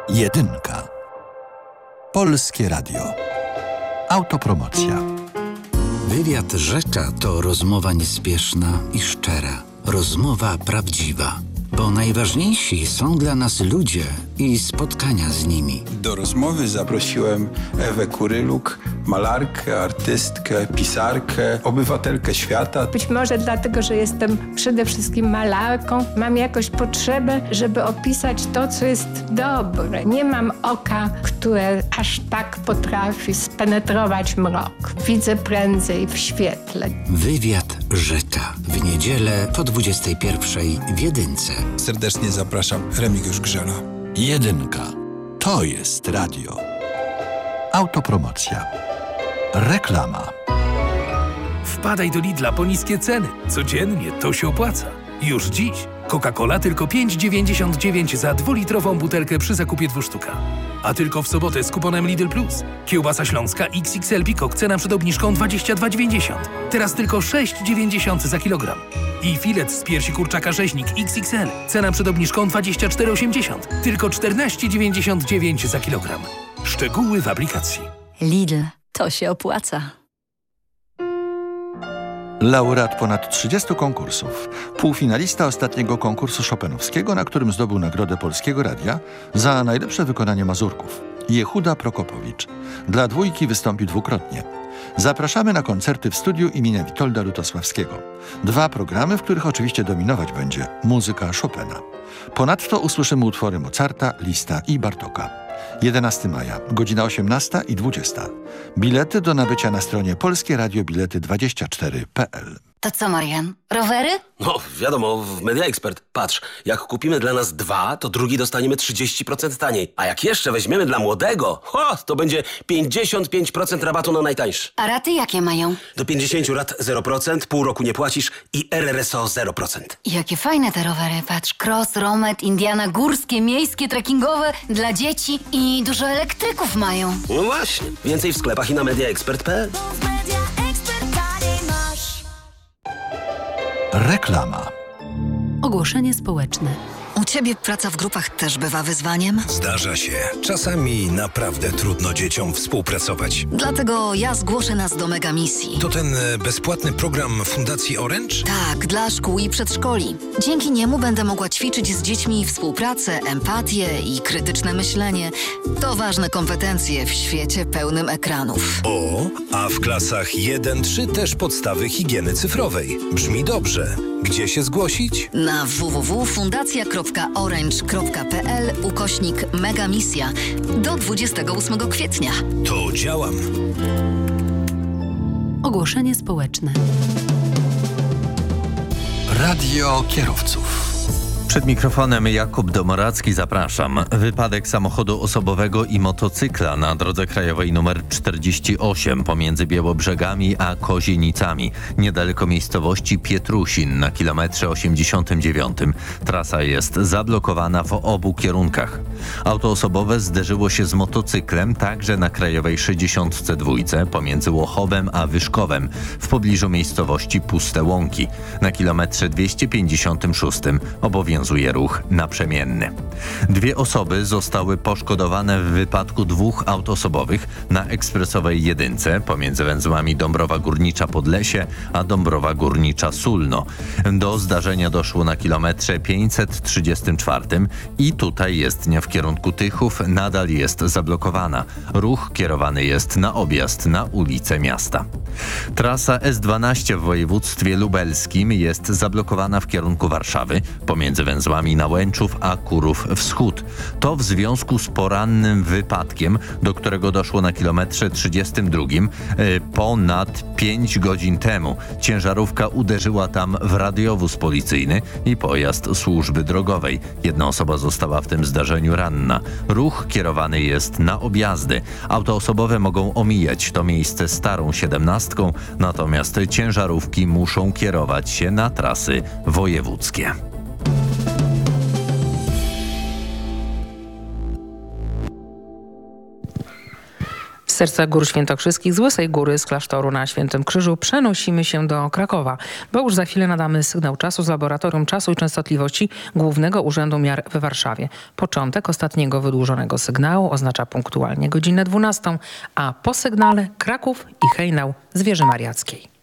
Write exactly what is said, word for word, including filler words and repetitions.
Jedynka. Polskie Radio. Autopromocja. Wywiad Rzecza to rozmowa niespieszna i szczera. Rozmowa prawdziwa. Bo najważniejsi są dla nas ludzie i spotkania z nimi. Do rozmowy zaprosiłem Ewę Kuryluk, malarkę, artystkę, pisarkę, obywatelkę świata. Być może dlatego, że jestem przede wszystkim malarką, mam jakąś potrzebę, żeby opisać to, co jest dobre. Nie mam oka, które aż tak potrafi spenetrować mrok. Widzę prędzej w świetle. Wywiad Rzecza. W niedzielę po dwudziestej pierwszej w Jedynce. Serdecznie zapraszam, Remigiusz Grzela. Jedynka. To jest radio. Autopromocja. Reklama. Wpadaj do Lidla po niskie ceny. Codziennie to się opłaca. Już dziś Coca-Cola tylko pięć dziewięćdziesiąt dziewięć za dwulitrową butelkę przy zakupie dwóch sztuka. A tylko w sobotę z kuponem Lidl Plus. Kiełbasa śląska X X L Peacock cena przed obniżką dwadzieścia dwa dziewięćdziesiąt. Teraz tylko sześć dziewięćdziesiąt za kilogram. I filet z piersi kurczaka rzeźnik X X L cena przed obniżką dwadzieścia cztery osiemdziesiąt. Tylko czternaście dziewięćdziesiąt dziewięć za kilogram. Szczegóły w aplikacji. Lidl. To się opłaca. Laureat ponad trzydziestu konkursów. Półfinalista ostatniego konkursu chopinowskiego, na którym zdobył Nagrodę Polskiego Radia za najlepsze wykonanie mazurków. Jehuda Prokopowicz. Dla dwójki wystąpił dwukrotnie. Zapraszamy na koncerty w studiu imienia Witolda Lutosławskiego. Dwa programy, w których oczywiście dominować będzie muzyka Chopina. Ponadto usłyszymy utwory Mozarta, Lista i Bartoka. jedenastego maja, godzina osiemnasta i dwudziesta. Bilety do nabycia na stronie polskie radio bilety dwadzieścia cztery kropka p l. To co, Marian? Rowery? No, wiadomo, w Media Expert. Patrz, jak kupimy dla nas dwa, to drugi dostaniemy trzydzieści procent taniej. A jak jeszcze weźmiemy dla młodego, ho, to będzie pięćdziesiąt pięć procent rabatu na najtańszy. A raty jakie mają? Do pięćdziesięciu lat zero procent, pół roku nie płacisz i R R S O zero procent. Jakie fajne te rowery. Patrz, cross, romet, Indiana, górskie, miejskie, trekkingowe, dla dzieci i dużo elektryków mają. No właśnie. Więcej w sklepach i na media expert kropka p l. Reklama. Ogłoszenie społeczne. U ciebie praca w grupach też bywa wyzwaniem? Zdarza się. Czasami naprawdę trudno dzieciom współpracować. Dlatego ja zgłoszę nas do Mega Misji. To ten e, bezpłatny program Fundacji Orange? Tak, dla szkół i przedszkoli. Dzięki niemu będę mogła ćwiczyć z dziećmi współpracę, empatię i krytyczne myślenie. To ważne kompetencje w świecie pełnym ekranów. O, a w klasach jeden trzy też podstawy higieny cyfrowej. Brzmi dobrze. Gdzie się zgłosić? Na w w w kropka fundacja kropka orange kropka p l ukośnik Mega Misja do dwudziestego ósmego kwietnia. To działam. Ogłoszenie społeczne. Radio kierowców. Przed mikrofonem Jakub Domoracki, zapraszam. Wypadek samochodu osobowego i motocykla na drodze krajowej nr czterdzieści osiem pomiędzy Białobrzegami a Kozienicami, niedaleko miejscowości Pietrusin na kilometrze osiemdziesiątym dziewiątym. Trasa jest zablokowana w obu kierunkach. Auto osobowe zderzyło się z motocyklem także na krajowej sześćdziesiątce dwa pomiędzy Łochowem a Wyszkowem w pobliżu miejscowości Puste Łąki. Na kilometrze dwieście pięćdziesiątym szóstym obowiązuje ruch naprzemienny. Dwie osoby zostały poszkodowane w wypadku dwóch aut osobowych na ekspresowej jedynce pomiędzy węzłami Dąbrowa Górnicza-Podlesie a Dąbrowa Górnicza-Sulno. Do zdarzenia doszło na kilometrze pięćset trzydziestym czwartym i tutaj jezdnia w kierunku Tychów nadal jest zablokowana. Ruch kierowany jest na objazd na ulicę miasta. Trasa S dwanaście w województwie lubelskim jest zablokowana w kierunku Warszawy pomiędzy węzłami Nałęczów a Kurów Wschód. To w związku z porannym wypadkiem, do którego doszło na kilometrze trzydziestym drugim yy, ponad pięć godzin temu. Ciężarówka uderzyła tam w radiowóz policyjny i pojazd służby drogowej. Jedna osoba została w tym zdarzeniu ranna. Ruch kierowany jest na objazdy. Auta osobowe mogą omijać to miejsce starą siedemnastką, natomiast ciężarówki muszą kierować się na trasy wojewódzkie. serca Gór Świętokrzyskich, z Łysej Góry, z klasztoru na Świętym Krzyżu przenosimy się do Krakowa, bo już za chwilę nadamy sygnał czasu z Laboratorium Czasu i Częstotliwości Głównego Urzędu Miar w Warszawie. Początek ostatniego wydłużonego sygnału oznacza punktualnie godzinę dwunastą, a po sygnale Kraków i hejnał z Wieży Mariackiej.